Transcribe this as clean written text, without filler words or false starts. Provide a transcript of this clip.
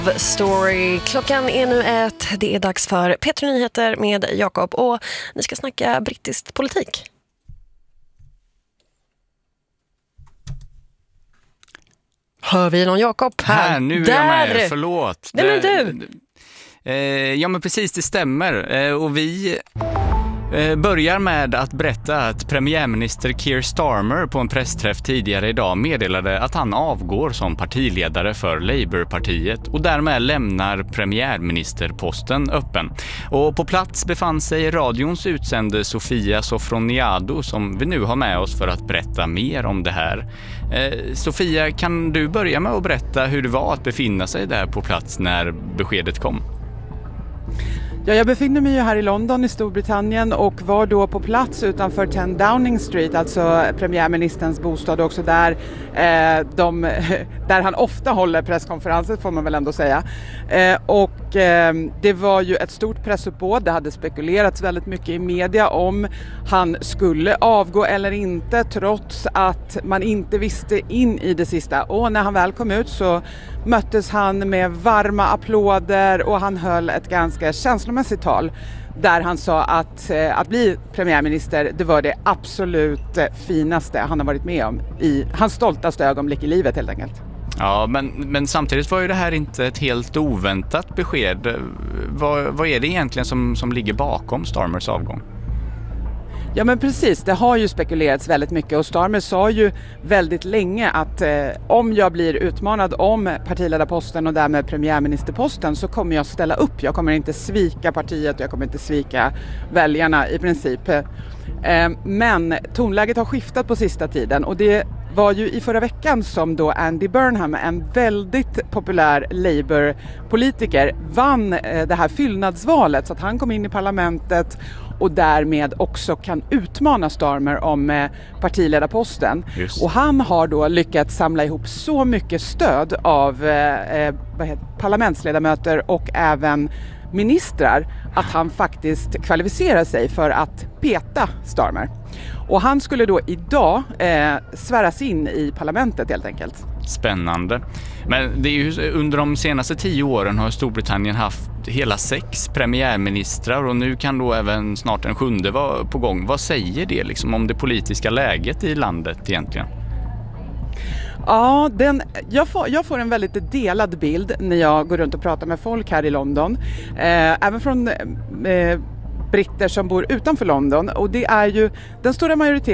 Story. Klockan är nu det är dags för Petri Nyheter med Jakob och ni ska snacka brittisk politik. Hör vi någon Jakob här? Nu är jag med, förlåt. Nej, men du. Ja men precis, det stämmer. Och vi börjar med att berätta att premiärminister Keir Starmer på en pressträff tidigare idag meddelade att han avgår som partiledare för Labourpartiet och därmed lämnar premiärministerposten öppen. Och på plats befann sig radions utsände Sofia Sofroniado som vi nu har med oss för att berätta mer om det här. Sofia, kan du börja med att berätta hur det var att befinna sig där på plats när beskedet kom? Ja, jag befinner mig ju här i London i Storbritannien och var då på plats utanför 10 Downing Street, alltså premiärministerns bostad, också där han ofta håller presskonferenser, får man väl ändå säga. Det var ju ett stort pressuppbåd. Det hade spekulerats väldigt mycket i media om han skulle avgå eller inte, trots att man inte visste in i det sista. Och när han väl kom ut så möttes han med varma applåder och han höll ett ganska känslomässigt tal där han sa att bli premiärminister, det var det absolut finaste han har varit med om i hans stoltaste ögonblick i livet helt enkelt. Ja, men samtidigt var ju det här inte ett helt oväntat besked. Vad är det egentligen som ligger bakom Starmers avgång? Ja men precis, det har ju spekulerats väldigt mycket och Starmer sa ju väldigt länge att om jag blir utmanad om partiledarposten och därmed premiärministerposten så kommer jag ställa upp. Jag kommer inte svika partiet, jag kommer inte svika väljarna i princip. Men tonläget har skiftat på sista tiden och det var ju i förra veckan som då Andy Burnham, en väldigt populär Labour-politiker, vann det här fyllnadsvalet så att han kom in i parlamentet och därmed också kan utmana Starmer om partiledarposten. Just. Och han har då lyckats samla ihop så mycket stöd av parlamentsledamöter och även ministrar att han faktiskt kvalificerar sig för att peta Starmer. Och han skulle då idag sväras in i parlamentet helt enkelt. Spännande. Men det är ju, under de senaste 10 åren har Storbritannien haft hela 6 premiärministrar och nu kan då även snart en 7:e vara på gång. Vad säger det liksom om det politiska läget i landet egentligen? Ja, jag får en väldigt delad bild när jag går runt och pratar med folk här i London. Även från britter som bor utanför London. Och det är ju den stora majoriteten